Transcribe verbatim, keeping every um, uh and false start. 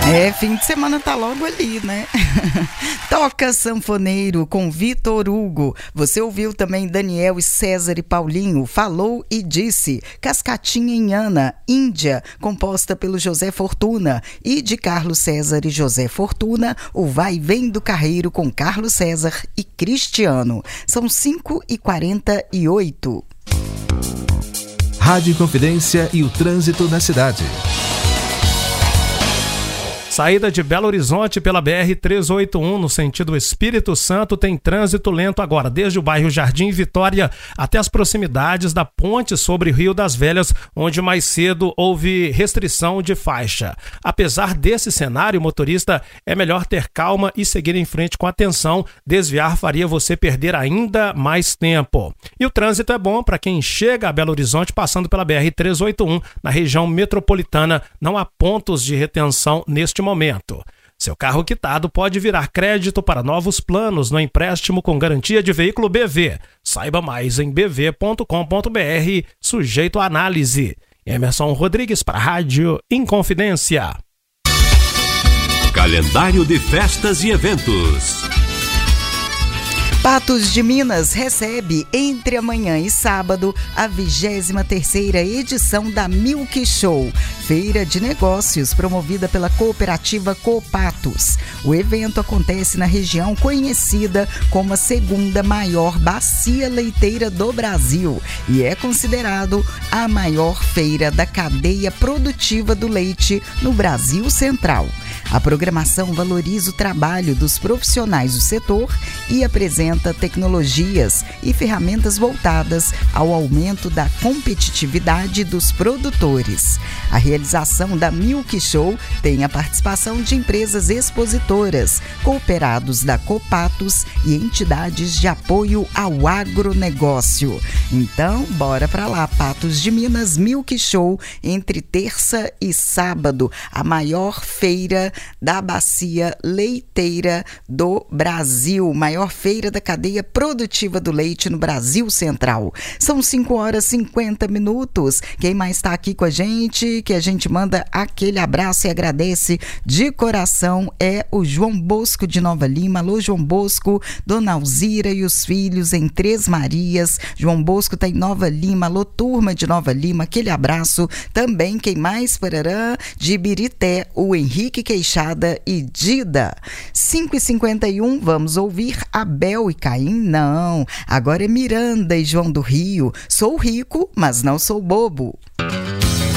É, fim de semana tá logo ali, né? Toca Sanfoneiro com Vitor Hugo. Você ouviu também Daniel e César e Paulinho, Falou e Disse. Cascatinha em Ana, Índia, composta pelo José Fortuna. E de Carlos César e José Fortuna, o Vai e Vem do Carreiro com Carlos César e Cristiano. São cinco e quarenta e oito. Rádio Inconfidência e o trânsito na cidade. Saída de Belo Horizonte pela B R trezentos e oitenta e um no sentido Espírito Santo tem trânsito lento agora, desde o bairro Jardim Vitória até as proximidades da ponte sobre o Rio das Velhas, onde mais cedo houve restrição de faixa. Apesar desse cenário, motorista, é melhor ter calma e seguir em frente com atenção. Desviar faria você perder ainda mais tempo. E o trânsito é bom para quem chega a Belo Horizonte passando pela B R trezentos e oitenta e um na região metropolitana. Não há pontos de retenção neste momento. Seu carro quitado pode virar crédito para novos planos no empréstimo com garantia de veículo B V. Saiba mais em b v ponto com ponto b r, sujeito à análise. Emerson Rodrigues para a Rádio Inconfidência. Calendário de festas e eventos. Patos de Minas recebe entre amanhã e sábado a vigésima terceira edição da Milk Show, feira de negócios promovida pela cooperativa Copatos. O evento acontece na região conhecida como a segunda maior bacia leiteira do Brasil e é considerado a maior feira da cadeia produtiva do leite no Brasil Central. A programação valoriza o trabalho dos profissionais do setor e apresenta tecnologias e ferramentas voltadas ao aumento da competitividade dos produtores. A realização da Milk Show tem a participação de empresas expositoras, cooperados da Copatos e entidades de apoio ao agronegócio. Então, bora pra lá, Patos de Minas Milk Show, entre terça e sábado, a maior feira da bacia leiteira do Brasil, maior feira da cadeia produtiva do leite no Brasil Central. São cinco horas e cinquenta minutos. Quem mais está aqui com a gente, que a gente manda aquele abraço e agradece de coração, é o João Bosco de Nova Lima. Alô, João Bosco, Dona Alzira e os filhos em Três Marias. João Bosco está em Nova Lima. Alô, turma de Nova Lima, aquele abraço. Também, quem mais, parará, de Ibirité, o Henrique Queixada e Dida. cinco e cinquenta e um, vamos ouvir Abel e Caim? Não, agora é Miranda e João do Rio. Sou rico, mas não sou bobo.